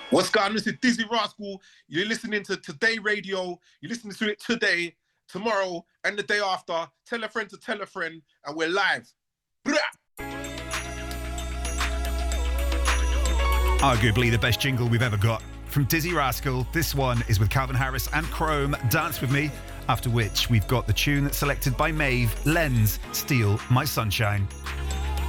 What's going on? This is Dizzy Rascal. You're listening to Today Radio. You're listening to it today, tomorrow, and the day after. Tell a friend to tell a friend, and we're live. Arguably the best jingle we've ever got. From Dizzy Rascal, this one is with Calvin Harris and Chrome, Dance With Me, after which we've got the tune selected by Maeve, Lens, Steal My Sunshine.